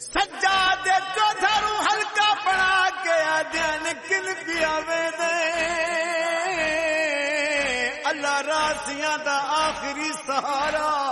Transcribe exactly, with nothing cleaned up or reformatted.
सज्जादे चौधारू हल्का बना के अध्ययन किन पिया दे अल्लाह रासियां दा आखिरी सहारा